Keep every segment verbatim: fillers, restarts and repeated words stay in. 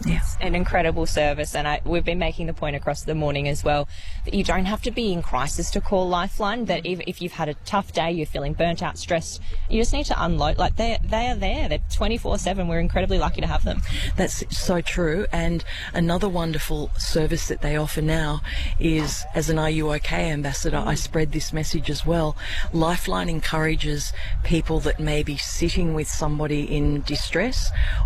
Yeah. It's an incredible service, and I, we've been making the point across the morning as well that you don't have to be in crisis to call Lifeline, that even if you've had a tough day, you're feeling burnt out, stressed, you just need to unload. Like, they they are there. They're twenty-four seven. We're incredibly lucky to have them. That's so true. And another wonderful service that they offer now is, as an Are You OK ambassador, I spread this message as well. Lifeline encourages people that may be sitting with somebody in distress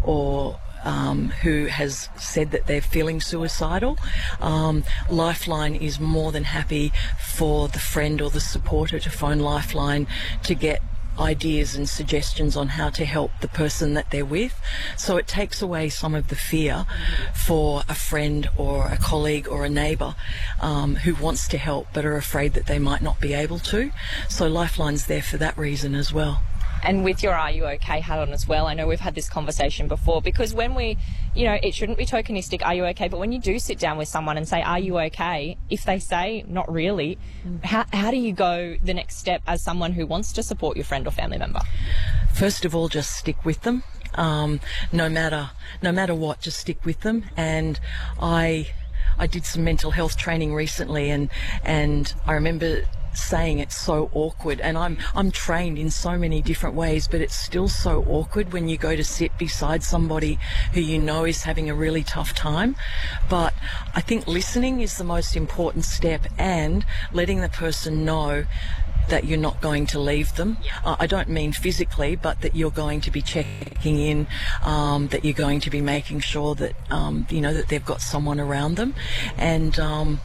or Um, who has said that they're feeling suicidal. Um, Lifeline is more than happy for the friend or the supporter to phone Lifeline to get ideas and suggestions on how to help the person that they're with. So it takes away some of the fear for a friend or a colleague or a neighbour um, who wants to help but are afraid that they might not be able to. So Lifeline's there for that reason as well. And with your Are You OK hat on as well, I know we've had this conversation before, because when we, you know, it shouldn't be tokenistic, are you okay? But when you do sit down with someone and say, are you okay? If they say, not really, mm. how, how do you go the next step as someone who wants to support your friend or family member? First of all, just stick with them. Um, no matter, no matter what, just stick with them. And I, I did some mental health training recently, and, and I remember saying it's so awkward, and I'm I'm trained in so many different ways, but it's still so awkward when you go to sit beside somebody who you know is having a really tough time. But I think listening is the most important step, and letting the person know that you're not going to leave them. Uh, I don't mean physically, but that you're going to be checking in, um, that you're going to be making sure that um, you know that they've got someone around them, and um,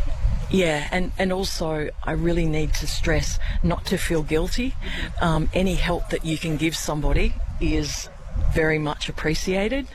Yeah, and, and also I really need to stress not to feel guilty. Um, any help that you can give somebody is very much appreciated,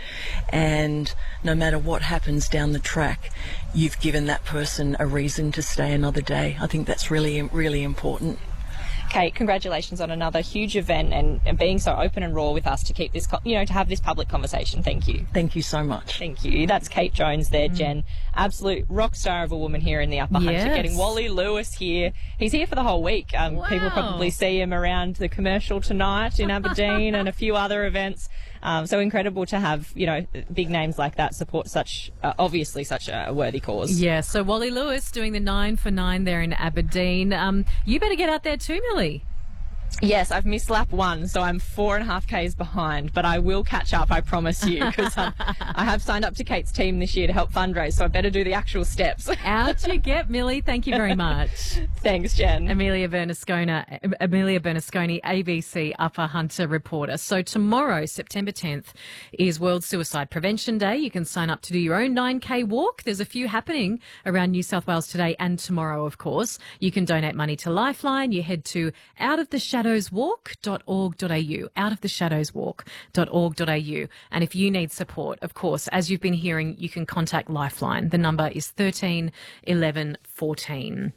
and no matter what happens down the track, you've given that person a reason to stay another day. I think that's really, really important. Kate, congratulations on another huge event and, and being so open and raw with us to keep this, you know, to have this public conversation. Thank you. Thank you so much. Thank you. That's Kate Jones there, mm. Jen. Absolute rock star of a woman here in the Upper yes. Hunter. Getting Wally Lewis here. He's here for the whole week. Um, wow. People probably see him around the commercial tonight in Aberdeen and a few other events. Um, so incredible to have, you know, big names like that support such, uh, obviously such a worthy cause. Yeah, so Wally Lewis doing the nine for nine there in Aberdeen. Um, you better get out there too, Millie. Yes, I've missed lap one, so I'm four and a half Ks behind, but I will catch up, I promise you, because um, I have signed up to Kate's team this year to help fundraise, so I better do the actual steps. Out you get, Millie. Thank you very much. Thanks, Jen. Amelia Bernasconi, Amelia Bernasconi, A B C Upper Hunter reporter. So tomorrow, September tenth, is World Suicide Prevention Day. You can sign up to do your own nine K walk. There's a few happening around New South Wales today and tomorrow, of course. You can donate money to Lifeline. You head to out of the shadows walk dot org dot a u, out of the shadows walk dot org dot a u. And if you need support, of course, as you've been hearing, you can contact Lifeline. The number is thirteen eleven fourteen.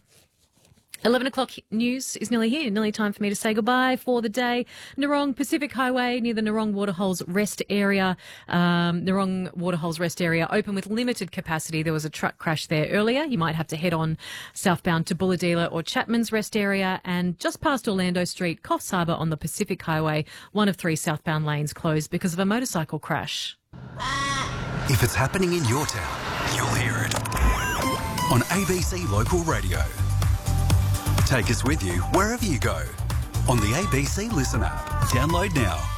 eleven o'clock news is nearly here. Nearly time for me to say goodbye for the day. Narong Pacific Highway near the Narong Waterholes Rest Area. Um, Narong Waterholes Rest Area open with limited capacity. There was a truck crash there earlier. You might have to head on southbound to Bulladila or Chapman's Rest Area. And just past Orlando Street, Coffs Harbour on the Pacific Highway, one of three southbound lanes closed because of a motorcycle crash. If it's happening in your town, you'll hear it on A B C Local Radio. Take us with you wherever you go on the A B C Listen app. Download now.